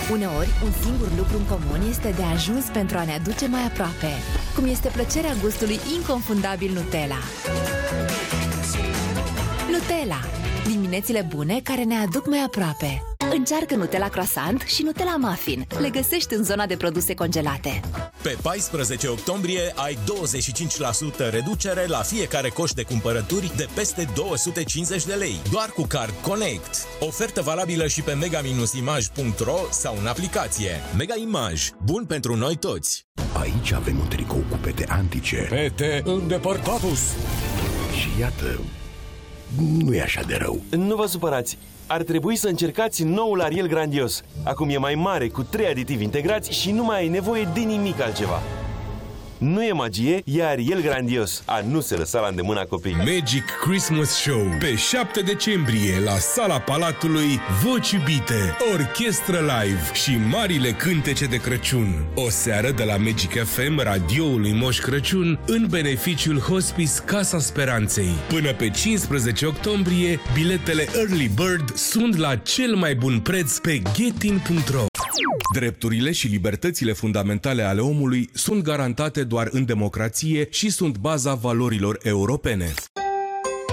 Uneori, un singur lucru în comun este de ajuns pentru a ne aduce mai aproape, cum este plăcerea gustului inconfundabil Nutella. Nutella. Diminețile bune care ne aduc mai aproape. Încearcă Nutella Croissant și Nutella Muffin. Le găsești în zona de produse congelate. Pe 14 octombrie ai 25% reducere la fiecare coș de cumpărături de peste 250 de lei, doar cu Card Connect. Ofertă valabilă și pe mega-image.ro sau în aplicație. Mega Image. Bun pentru noi toți. Aici avem un tricou cu pete antice. Pete îndepărtatus. Și iată, nu e așa de rău. Nu vă supărați. Ar trebui să încercați noul Ariel Grandios. Acum e mai mare, cu 3 aditivi integrați și nu mai ai nevoie de nimic altceva. Nu e magie, e Ariel Grandios. A nu se lăsa la îndemâna copiii. Magic Christmas Show. Pe 7 decembrie, la Sala Palatului, Voci iubite, orchestră live și marile cântece de Crăciun. O seară de la Magic FM, radioul lui Moș Crăciun, în beneficiul Hospice Casa Speranței. Până pe 15 octombrie, biletele Early Bird sunt la cel mai bun preț pe getin.ro. Drepturile și libertățile fundamentale ale omului sunt garantate doar în democrație și sunt baza valorilor europene.